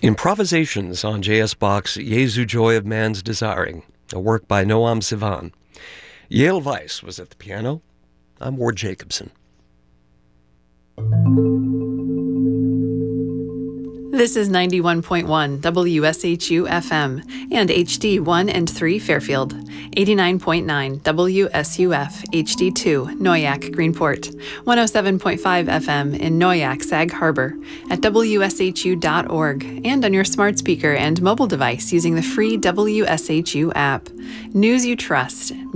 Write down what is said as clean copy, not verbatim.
Improvisations on J.S. Bach's Jesu Joy of Man's Desiring, a work by Noam Sivan. Yael Weiss was at the piano. I'm Ward Jacobson. This is 91.1 WSHU FM and HD 1 and 3 Fairfield, 89.9 WSUF HD2 Noyak Greenport, 107.5 FM in Noyak Sag Harbor, at WSHU.org, and on your smart speaker and mobile device using the free WSHU app. News you trust.